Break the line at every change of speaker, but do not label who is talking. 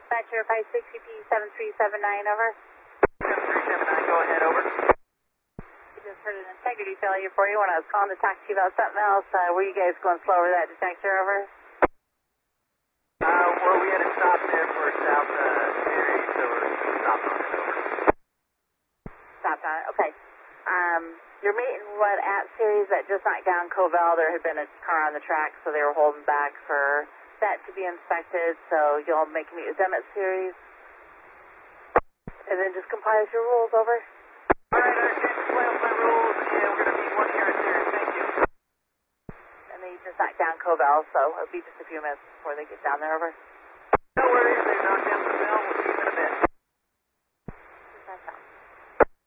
Dispatcher 560P7379, over.
7379, go ahead, over.
I just heard an integrity failure for you when I was calling to talk to you about something else. Were you guys going slow over that detector, over?
Well, we had to stop there for South Series, so we stopped on it, over.
Stopped on it, okay. You're meeting what at Series that just knocked down Covell. There had been a car on the track, so they were holding back for that to be inspected, so you'll make me meet with them at Series. And then just comply with your rules, over.
All right, I understand. Play with my rules, and we're going to meet one here at Series. Thank you.
And then you just knocked down Covell, so it'll be just a few minutes before they get down there, over.